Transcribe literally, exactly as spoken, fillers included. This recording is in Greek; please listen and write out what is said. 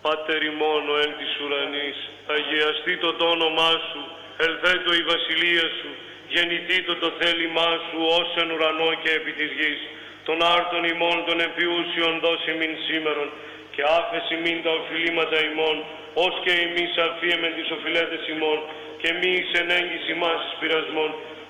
Πάτερ ημών ο εν της ουρανής, αγιαστεί το το όνομά σου, ελθέτω η βασιλεία σου, γεννηθεί το το θέλημά σου, ως εν ουρανό και επί της γης. Των άρτων ημών των επιούσιων δώσει μην σήμερον, και άφεση μην τα οφειλήματα ημών, ως και εμείς αφίεμεν τις οφειλέτες ημών, και μη εις εν έγκυς ημάς εις πειρασμών,